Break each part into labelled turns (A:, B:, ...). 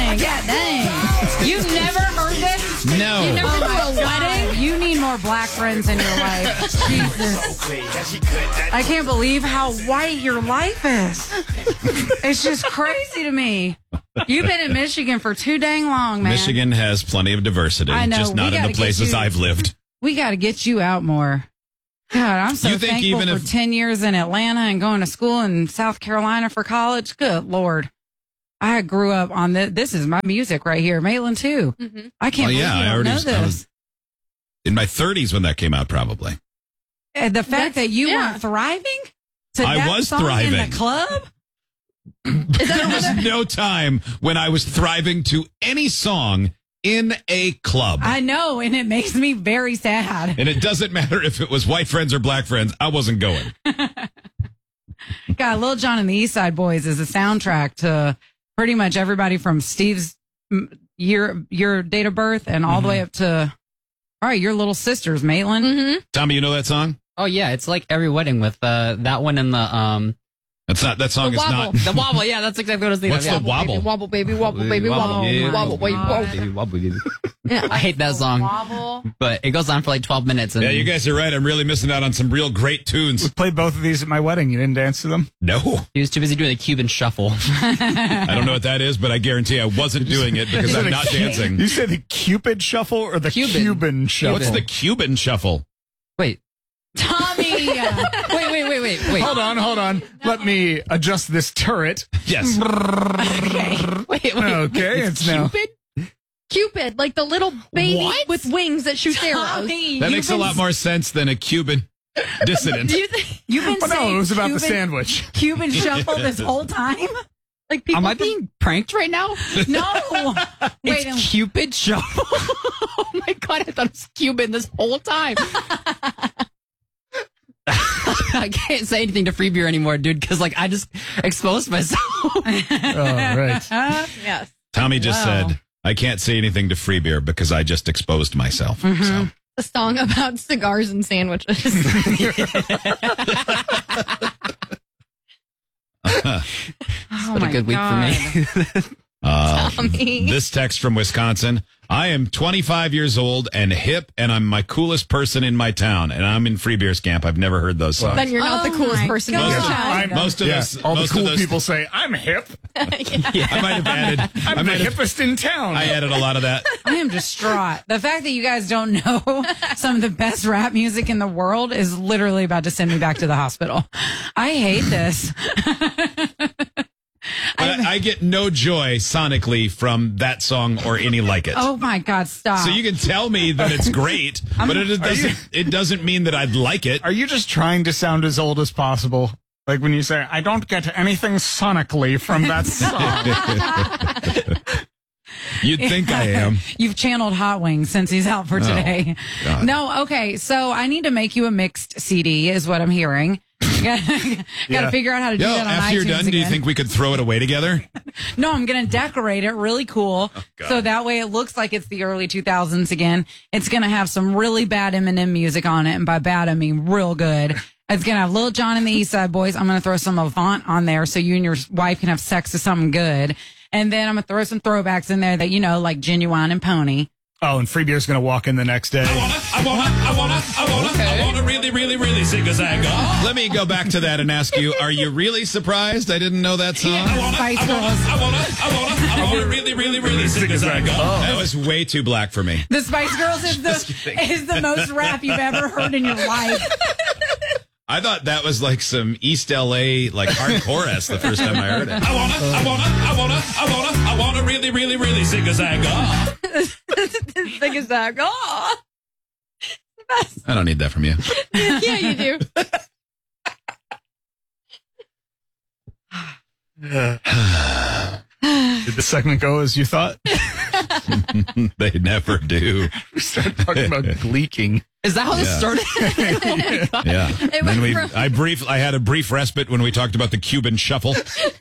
A: dang. Yeah, dang. You've never heard this?
B: No.
A: You never been to a wedding? You need more black friends in your life. Jesus. I can't believe how white your life is. It's just crazy to me. You've been in Michigan for too dang long, man.
B: Michigan has plenty of diversity,
A: I know.
B: just not in the places I've lived.
A: We got to get you out more. God, I'm so
B: You think
A: thankful
B: even
A: for
B: if-
A: 10 years in Atlanta and going to school in South Carolina for college. Good Lord. I grew up on this is my music right here. Maitland, too.
C: Mm-hmm.
A: I can't believe you don't know
B: I
A: this.
B: was in my 30s when that came out, probably.
A: The fact that you weren't thriving to
B: I
A: that
B: was
A: song
B: thriving.
A: in the club?
B: There was no time when I was thriving to any song in a club.
A: I know, and it makes me very sad.
B: And it doesn't matter if it was white friends or black friends. I wasn't going.
A: God, Lil Jon and the East Side Boys is a soundtrack to pretty much everybody from Steve's your date of birth and all the way up to, all right, your little sisters, Maitland.
C: Mm-hmm.
B: Tommy, you know that song?
D: Oh yeah, it's like every wedding with that one and the
B: That's not that song.
C: The
B: is
C: wobble.
B: not
D: the wobble. Yeah, that's exactly what I was thinking.
B: What's
D: of.
B: the wobble?
C: Wobble, baby, wobble, baby, wobble,
D: Yeah.
C: wobble, baby, wobble.
D: Baby, wobble, baby.
C: Yeah.
D: I hate that song,
A: Wobble.
D: but it goes on for like 12 minutes. And
B: Yeah, you guys are right. I'm really missing out on some real great tunes.
E: We played both of these at my wedding. You didn't dance to them?
B: No,
D: he was too busy doing the Cuban shuffle.
B: I don't know what that is, but I guarantee I wasn't doing it because I'm not dancing.
E: You said the Cupid shuffle or the Cuban shuffle?
B: What's the Cuban shuffle?
D: Wait,
A: Tommy.
D: wait.
E: Hold on. Let me adjust this turret.
B: Yes.
D: Wait.
E: Okay, it's now.
C: Cupid, like the little baby
D: What?
C: with wings that shoot arrows.
A: Tommy,
B: That makes a lot more sense than a Cuban dissident.
A: You've been
E: Oh, no,
A: saying
E: it was about the
A: Cuban-
E: sandwich.
A: Cuban shuffle this whole time?
C: Like people
D: Am I being pranked right now?
A: No. Wait,
D: It's Cupid shuffle. Oh my god, I thought it was Cuban this whole time. I can't say anything to Free Beer anymore, dude, because like I just exposed myself.
E: Oh, right.
C: Yes.
B: Tommy just
A: Wow.
B: said, I can't say anything to Free Beer because I just exposed myself. So.
C: A song about cigars and sandwiches.
A: oh
D: What a
A: my
D: good week
A: God.
D: for me.
C: Tommy.
B: This text from Wisconsin. I am 25 years old and hip, and I'm my coolest person in my town. And I'm in Free Beers camp. I've never heard those songs.
C: Then you're not the
A: Oh
C: coolest
A: my
C: person
A: God.
C: in your
A: Yeah.
C: town.
B: Most of
E: Yes,
B: us,
E: all the
B: most
E: cool
B: of those,
E: people say, I'm hip.
B: I might have added.
E: I'm the hippest in town.
B: I added a lot of that.
A: I am distraught. The fact that you guys don't know some of the best rap music in the world is literally about to send me back to the hospital. I hate this.
B: But I get no joy sonically from that song or any like it.
A: Oh my God, stop.
B: So you can tell me that it's great, but it doesn't mean that I'd like it.
E: Are you just trying to sound as old as possible? Like when you say, I don't get anything sonically from that song.
B: You'd think I am.
A: You've channeled Hot Wings since he's out for today.
B: God.
A: No, okay. So I need to make you a mixed CD, is what I'm hearing. Got to figure out how to do
B: Yo,
A: that on
B: after
A: iTunes
B: you're done, do you
A: again.
B: think we could throw it away together?
A: No, I'm going to decorate it really cool.
B: God.
A: So that way it looks like it's the early 2000s again. It's going to have some really bad Eminem music on it. And by bad, I mean real good. It's going to have Lil Jon and the East Side Boys. I'm going to throw some Avant on there so you and your wife can have sex to something good. And then I'm going to throw some throwbacks in there that, you know, like Genuine and Pony.
E: Oh, and Free Beer's going to walk in the next day.
B: I wanna really zig-a-zag. Let me go back to that and ask you, are you really surprised I didn't know that song?
A: Spice Girls.
B: I wanna really zig-a-zag. That was way too black for me.
A: The Spice Girls is the most rap you've ever heard in your life.
B: I thought that was like some East LA like hardcore-esque the first time I heard it. I wanna really zig-a-zag.
C: Zig-a-zag. Oh.
B: I don't need that from you.
C: Yeah, you do.
E: Did the segment go as you thought?
B: They never do.
E: We started talking about gleeking.
D: Is that how this
B: Yeah.
D: started?
B: Yeah.
C: It
B: Then
C: went
B: I had a brief respite when we talked about the Cuban shuffle.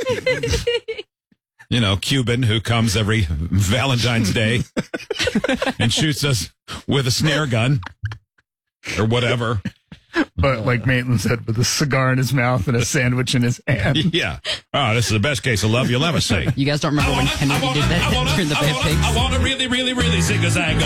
B: You know, Cuban who comes every Valentine's Day and shoots us with a snare gun or whatever.
E: But like Maitland said, with a cigar in his mouth and a sandwich in his hand.
B: Yeah. Oh, this is the best case of love you'll ever see.
D: You guys don't remember when Kennedy did that during the Bad Pigs?
B: I want to really, really, really sing a zang.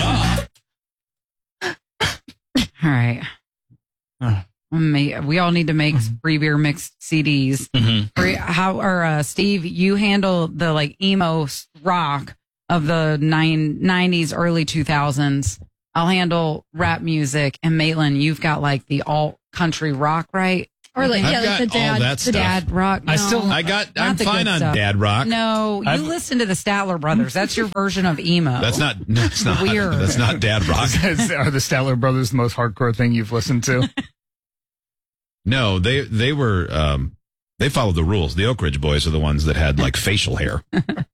A: All right. We all need to make free beer mixed CDs. Steve, you handle the like emo rock of the 90s, early 2000s. I'll handle rap music, and Maitland, you've got like the alt country rock, right?
C: Or like,
B: I've
C: yeah, like the
B: got all
C: dad.
B: that
C: The
B: stuff.
C: dad.
A: Dad rock. No,
B: I'm
A: the
B: fine
A: good
B: on
A: stuff.
B: dad rock.
A: No, you listen to the Statler Brothers. That's your version of emo.
B: That's not. No, it's not.
A: Weird.
B: That's not dad rock.
E: Are the Statler Brothers the most hardcore thing you've listened to?
B: No, they were. They followed the rules. The Oak Ridge Boys are the ones that had like facial hair.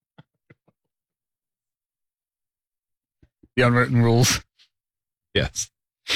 E: The unwritten rules.
B: Yes.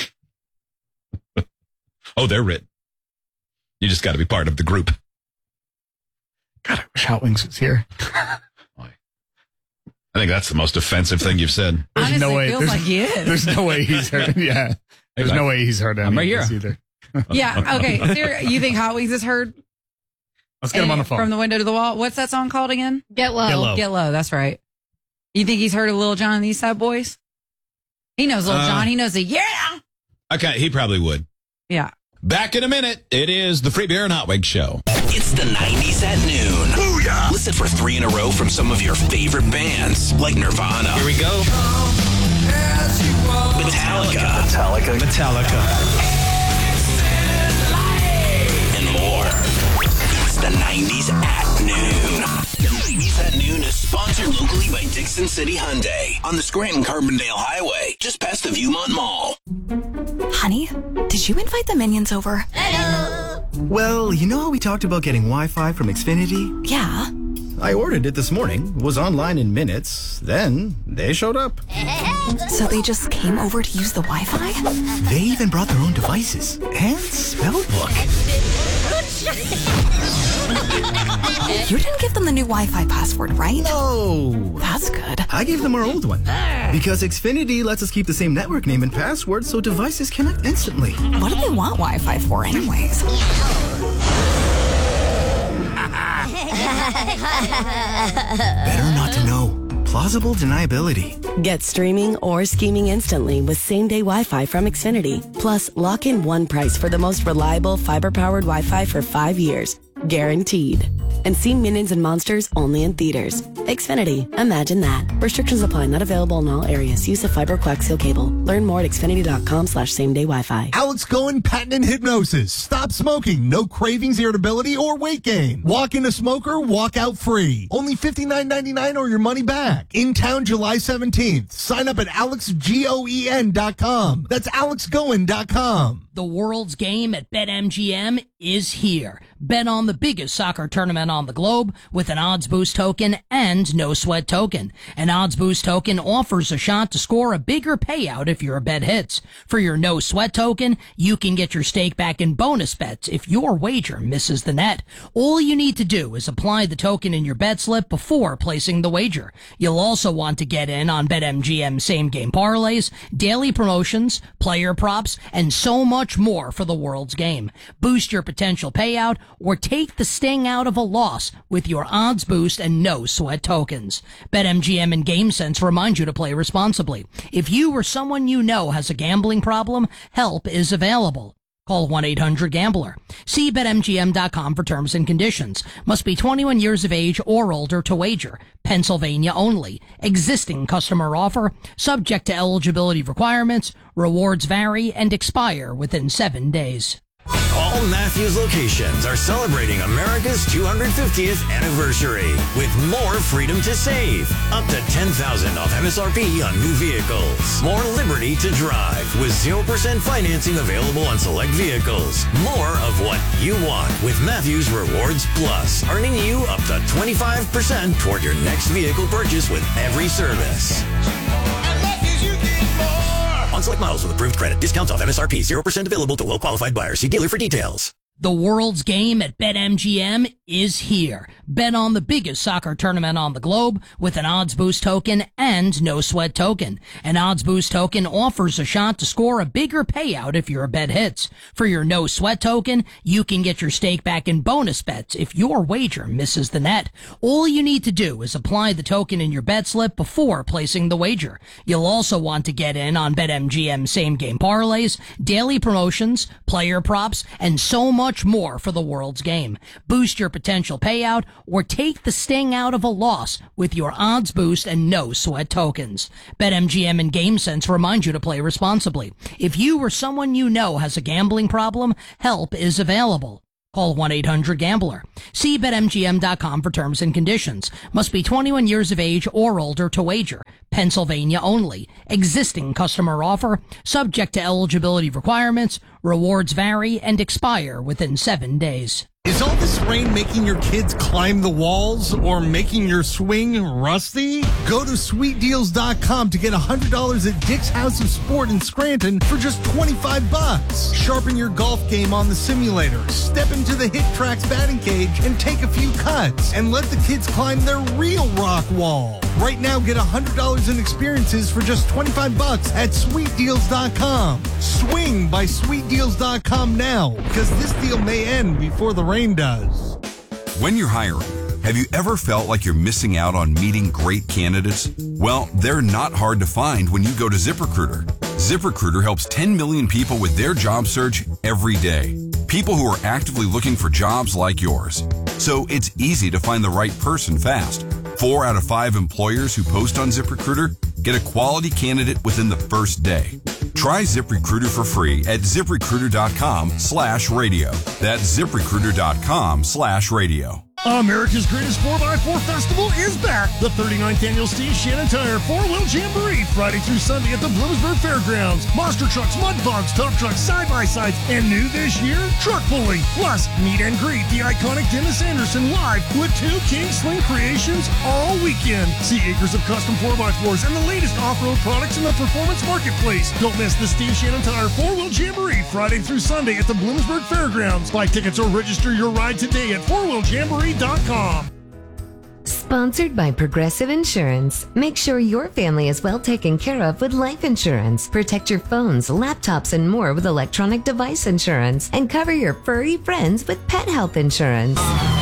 B: Oh, they're written. You just got to be part of the group.
E: God, I wish Hot Wings was here.
B: I think that's the most offensive thing you've said.
E: There's
A: Honestly,
E: no way.
A: feels like he is.
E: There's no way he's heard. Yeah. There's no way he's heard any
D: I'm right
E: of this
D: here.
E: either.
A: Yeah. Okay. You think Hot Wings is heard?
E: Let's get him on the phone.
A: From the window to the wall. What's that song called again?
C: Get low.
E: Get low.
A: Get Low. That's right. You think he's heard of Lil Jon and the East Side Boys? He knows Lil Jon. He knows the yeah.
B: Okay, he probably would.
A: Yeah.
B: Back in a minute. It is the Free Beer and Hot Wings Show.
F: It's the 90s at noon. Booyah! Listen for 3 in a row from some of your favorite bands, like Nirvana. Here we go. Metallica. And more. It's the 90s at noon. The 90s at noon is sponsored locally by Dixon City Hyundai on the Scranton-Carbondale Highway, just past the Viewmont Mall.
G: Honey, did you invite the minions over?
H: Well, you know how we talked about getting Wi-Fi from Xfinity?
G: Yeah.
H: I ordered it this morning, was online in minutes, then they showed up.
G: So they just came over to use the Wi-Fi?
H: They even brought their own devices and spell book.
G: You didn't give them the new Wi-Fi password, right?
H: No.
G: That's good.
H: I gave them our old one. Because Xfinity lets us keep the same network name and password so devices connect instantly.
G: What do they want Wi-Fi for anyways?
H: Better not to know. Plausible deniability.
I: Get streaming or scheming instantly with same-day Wi-Fi from Xfinity. Plus, lock in one price for the most reliable fiber-powered Wi-Fi for 5 years. Guaranteed. And see Minions and Monsters only in theaters. Xfinity. Imagine that. Restrictions apply. Not available in all areas. Use of fiber coaxial cable. Learn more at xfinity.com/same-day Wi-Fi.
J: Alex Cohen Patent and Hypnosis. Stop smoking. No cravings, irritability, or weight gain. Walk in a smoker, walk out free. Only $59.99 or your money back. In town July 17th. Sign up at alexgoen.com. That's alexgoen.com.
K: The world's game at BetMGM is here. Bet on the biggest soccer tournament on the globe with an Odds Boost token and no sweat token. An Odds Boost token offers a shot to score a bigger payout if your bet hits. For your no sweat token, you can get your stake back in bonus bets if your wager misses the net. All you need to do is apply the token in your bet slip before placing the wager. You'll also want to get in on BetMGM same game parlays, daily promotions, player props, and so much more for the world's game. Boost your potential payout or take the sting out of a loss with your Odds Boost and no sweat tokens. BetMGM and GameSense remind you to play responsibly. If you or someone you know has a gambling problem, help is available. Call 1-800-GAMBLER. See BetMGM.com for terms and conditions. Must be 21 years of age or older to wager. Pennsylvania only. Existing customer offer. Subject to eligibility requirements. Rewards vary and expire within 7 days.
F: All Matthews locations are celebrating America's 250th anniversary with more freedom to save. Up to $10,000 off MSRP on new vehicles. More liberty to drive with 0% financing available on select vehicles. More of what you want with Matthews Rewards Plus, earning you up to 25% toward your next vehicle purchase with every service. On select models with approved credit. Discounts off MSRP. 0% available to well-qualified buyers. See dealer for details.
K: The world's game at BetMGM is here. Bet on the biggest soccer tournament on the globe with an odds boost token and no sweat token. An odds boost token offers a shot to score a bigger payout if your bet hits. For your no sweat token, you can get your stake back in bonus bets if your wager misses the net. All you need to do is apply the token in your bet slip before placing the wager. You'll also want to get in on BetMGM same game parlays, daily promotions, player props, and so much more for the world's game. Boost your potential payout or take the sting out of a loss with your odds boost and no sweat tokens. BetMGM and GameSense remind you to play responsibly. If you or someone you know has a gambling problem, help is available. Call 1-800-GAMBLER. See BetMGM.com for terms and conditions. Must be 21 years of age or older to wager. Pennsylvania only. Existing customer offer. Subject to eligibility requirements. Rewards vary and expire within 7 days.
J: Is all this rain making your kids climb the walls or making your swing rusty? Go to sweetdeals.com to get $100 at Dick's House of Sport in Scranton for just $25. Sharpen your golf game on the simulator. Step into the Hit Tracks batting cage and take a few cuts. And let the kids climb their real rock wall. Right now, get $100 in experiences for just $25 at sweetdeals.com. Swing by sweetdeals.com now, because this deal may end before the rain does.
L: When you're hiring, have you ever felt like you're missing out on meeting great candidates? Well, they're not hard to find when you go to ZipRecruiter. ZipRecruiter helps 10 million people with their job search every day. People who are actively looking for jobs like yours. So it's easy to find the right person fast. 4 out of 5 employers who post on ZipRecruiter get a quality candidate within the first day. Try ZipRecruiter for free at ZipRecruiter.com/radio. That's ZipRecruiter.com/radio.
M: America's Greatest 4x4 Festival is back. The 39th Annual Steve Shannon Tire 4-Wheel Jamboree, Friday through Sunday at the Bloomsburg Fairgrounds. Monster trucks, mud bugs, tough trucks, side-by-sides, and new this year, truck pulling. Plus, meet and greet the iconic Dennis Anderson live with 2 King Sling creations all weekend. See acres of custom 4x4s and the latest off-road products in the performance marketplace. Don't miss the Steve Shannon Tire 4-Wheel Jamboree, Friday through Sunday at the Bloomsburg Fairgrounds. Buy tickets or register your ride today at 4wheeljamboree.com.
N: Sponsored by Progressive Insurance. Make sure your family is well taken care of with life insurance. Protect your phones, laptops, and more with electronic device insurance. And cover your furry friends with pet health insurance.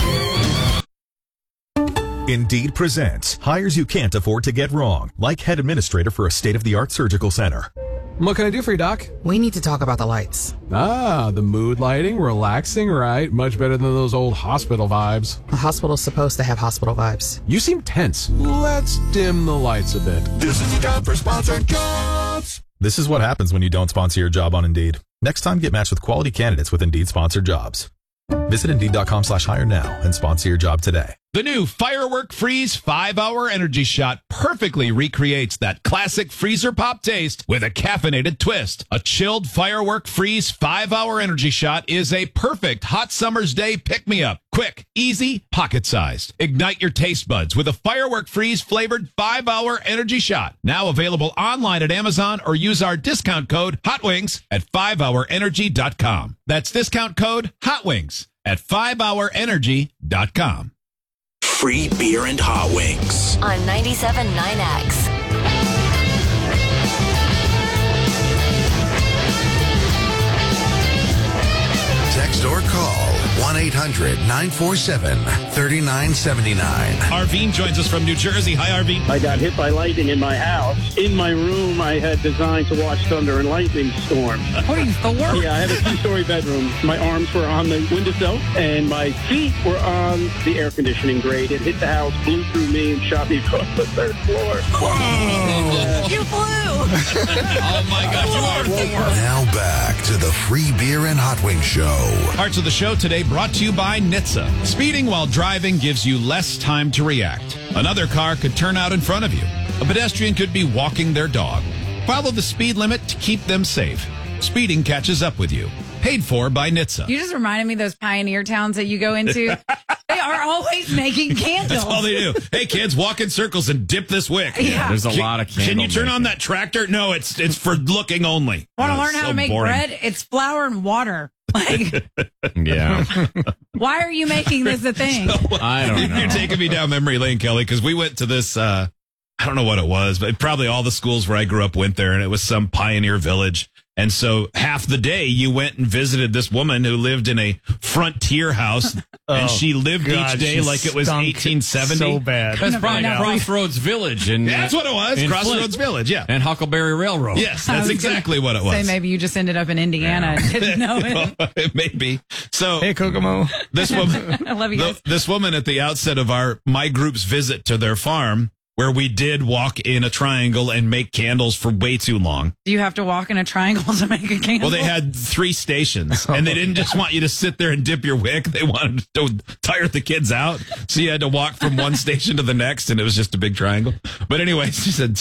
O: Indeed presents hires you can't afford to get wrong, like head administrator for a state-of-the-art surgical center.
P: What can I do for you, Doc?
Q: We need to talk about the lights.
P: Ah, the mood lighting, relaxing, right? Much better than those old hospital vibes.
Q: A hospital's supposed to have hospital vibes.
P: You seem tense. Let's dim the lights a bit.
O: This is the time for sponsored jobs. This is what happens when you don't sponsor your job on Indeed. Next time, get matched with quality candidates with Indeed sponsored jobs. Visit Indeed.com/hire now and sponsor your job today.
B: The new Firework Freeze 5-Hour Energy Shot perfectly recreates that classic freezer pop taste with a caffeinated twist. A chilled Firework Freeze 5-Hour Energy Shot is a perfect hot summer's day pick-me-up. Quick, easy, pocket-sized. Ignite your taste buds with a Firework Freeze flavored 5-Hour Energy Shot. Now available online at Amazon or use our discount code HOTWINGS at 5hourenergy.com. That's discount code HOTWINGS at 5hourenergy.com.
F: Free beer and hot wings.
G: On 97.9X.
F: Text or call 1-800-947-3979.
B: Arvine joins us from New Jersey. Hi, Arvine.
R: I got hit by lightning in my house. In my room, I had designed to watch thunder and lightning storm.
A: Wait, Thor?
R: Yeah, I had a 2-story bedroom. My arms were on the windowsill, and my feet were on the air conditioning grate. It hit the house, blew through me, and shot me across the 3rd floor.
A: Whoa! You flew!
B: Oh, my gosh, you are Thor.
F: Now back to the Free Beer and Hot Wings Show.
B: Parts of the show today brought to you by NHTSA. Speeding while driving gives you less time to react. Another car could turn out in front of you. A pedestrian could be walking their dog. Follow the speed limit to keep them safe. Speeding catches up with you. Paid for by NHTSA.
A: You just reminded me of those pioneer towns that you go into. They are always making candles.
B: That's all they do. Hey, kids, walk in circles and dip this wick.
A: Yeah.
E: There's a lot of candle
B: Can you turn on
E: making.
B: that tractor? No, it's for looking only.
A: Want to
B: Oh,
A: learn how
B: so
A: to make
B: boring.
A: bread? It's flour and water. Like,
S: Yeah.
A: why are you making this a thing?
S: I don't know.
B: You're taking me down memory lane, Kelly, because we went to this, I don't know what it was, but probably all the schools where I grew up went there, and it was some pioneer village. And so half the day you went and visited this woman who lived in a frontier house, and she lived each day like it was 1870.
E: So bad.
S: That's probably Crossroads Village. And
B: that's what it was. Crossroads Village, yeah.
S: And Huckleberry Railroad.
B: Yes, that's exactly what it was.
A: Say maybe you just ended up in Indiana and didn't know it.
B: Maybe. So,
E: hey, Kokomo.
B: This woman,
A: I love you guys.
B: This woman at the outset of my group's visit to their farm, where we did walk in a triangle and make candles for way too long.
A: Do you have to walk in a triangle to make a candle?
B: Well, they had 3 stations, and they didn't just want you to sit there and dip your wick. They wanted to tire the kids out. So you had to walk from one station to the next, and it was just a big triangle. But anyway, she said,